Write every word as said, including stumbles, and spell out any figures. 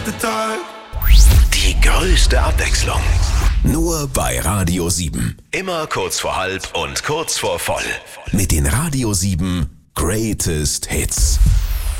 Die größte Abwechslung. Nur bei Radio sieben. Immer kurz vor halb und kurz vor voll. Mit den Radio sieben Greatest Hits.